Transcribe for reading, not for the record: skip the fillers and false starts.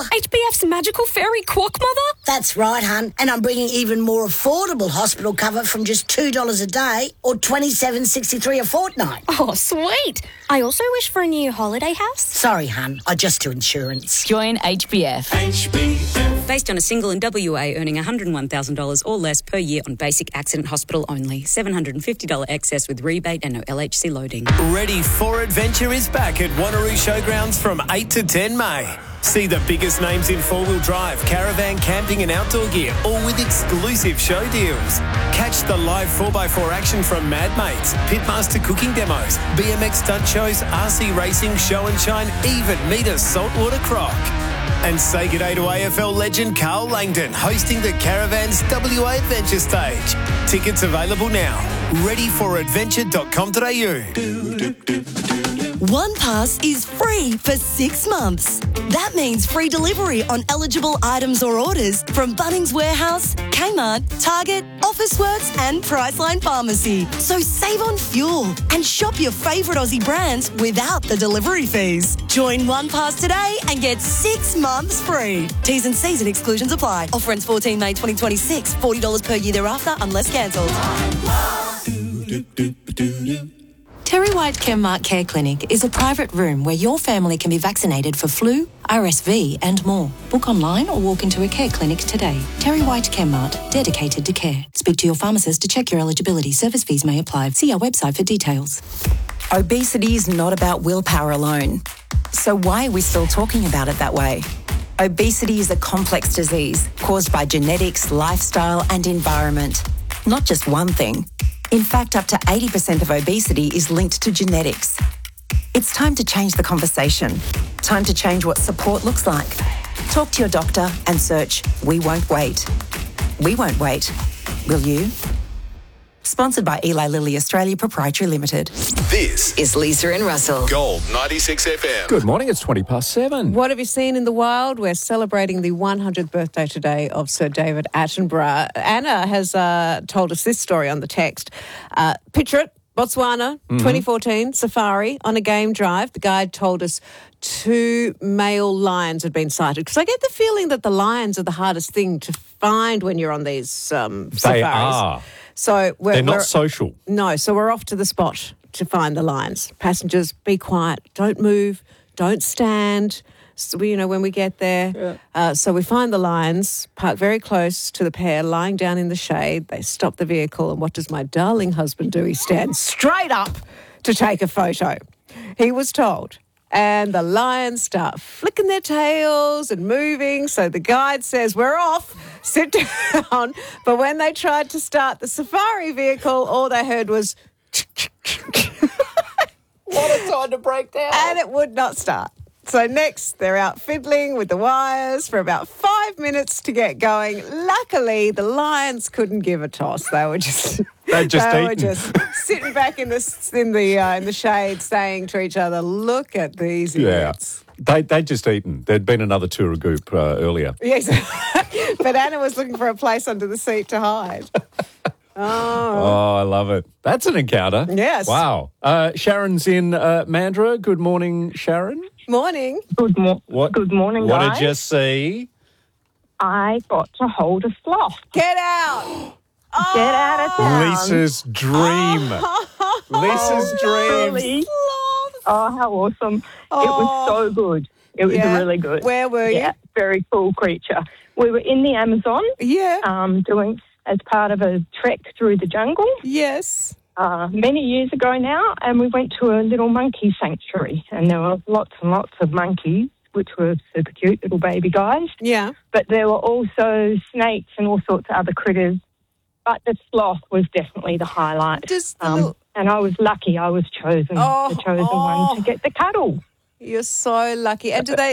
HBF's magical fairy quack mother? That's right, hun. And I'm bringing even more affordable hospital cover from just $2 a day or $27.63 a fortnight. Oh, sweet. I also wish for a new holiday house. Sorry, hun. I just do insurance. Join HBF. HBF. Based on a single in WA earning $101,000 or less per year on basic accident hospital only. $750 excess with rebate and no LHC loading. Ready for Adventure is back at Wanneroo Showgrounds from 8 to 10 May. See the biggest names in four-wheel drive, caravan, camping and outdoor gear, all with exclusive show deals. Catch the live 4x4 action from Mad Mates, Pitmaster cooking demos, BMX stunt shows, RC racing, show and shine, even meet a saltwater croc. And say g'day to AFL legend Carl Langdon, hosting the Caravans WA Adventure Stage. Tickets available now. readyforadventure.com.au. OnePass is free for 6 months. That means free delivery on eligible items or orders from Bunnings Warehouse, Kmart, Target, Officeworks and Priceline Pharmacy. So save on fuel and shop your favourite Aussie brands without the delivery fees. Join OnePass today and get 6 months free. T's and C's and exclusions apply. Offer ends 14 May 2026. $40 per year thereafter unless cancelled. Terry White Chemmart Care Clinic is a private room where your family can be vaccinated for flu, RSV and more. Book online or walk into a care clinic today. Terry White Chemmart, dedicated to care. Speak to your pharmacist to check your eligibility. Service fees may apply. See our website for details. Obesity is not about willpower alone. So why are we still talking about it that way? Obesity is a complex disease caused by genetics, lifestyle and environment. Not just one thing. In fact, up to 80% of obesity is linked to genetics. It's time to change the conversation. Time to change what support looks like. Talk to your doctor and search We Won't Wait. We won't wait. Will you? Sponsored by Eli Lilly Australia Proprietary Limited. This Is Lisa and Russell. Gold 96 FM. Good morning, it's 7:20. What have you seen in the wild? We're celebrating the 100th birthday today of Sir David Attenborough. Anna has told us this story on the text. Picture it, Botswana, 2014, safari on a game drive. The guide told us 2 male lions had been sighted. Because I get the feeling that the lions are the hardest thing to find when you're on these safaris. They are. So They're not social. No, so we're off to the spot to find the lions. Passengers, be quiet. Don't move. Don't stand. So when we get there. Yeah. So we find the lions, parked very close to the pair, lying down in the shade. They stop the vehicle, and what does my darling husband do? He stands straight up to take a photo. He was told. And the lions start flicking their tails and moving. So the guide says, we're off, sit down. But when they tried to start the safari vehicle, all they heard was... What a time to break down. And it would not start. So next, they're out fiddling with the wires for about 5 minutes to get going. Luckily, the lions couldn't give a toss. They were just... They were just sitting back in the shade, saying to each other, "Look at these idiots." They'd just eaten. There'd been another tour goop earlier. Yes, but Anna was looking for a place under the seat to hide. Oh, I love it. That's an encounter. Yes. Wow. Sharon's in Mandurah. Good morning, Sharon. Morning. Good morning, What guys. did you see? I got to hold a sloth. Get out. Get out of town. Lisa's dream. Lisa's dream. Really? Oh, how awesome. It was so good. It was really good. Where were you? Yeah, very cool creature. We were in the Amazon. Yeah. Doing as part of a trek through the jungle. Yes. Many years ago now, and we went to a little monkey sanctuary, and there were lots and lots of monkeys, which were super cute little baby guys. Yeah. But there were also snakes and all sorts of other critters. But the sloth was definitely the highlight. And I was lucky I was chosen, the chosen one to get the cuddle. You're so lucky. And do they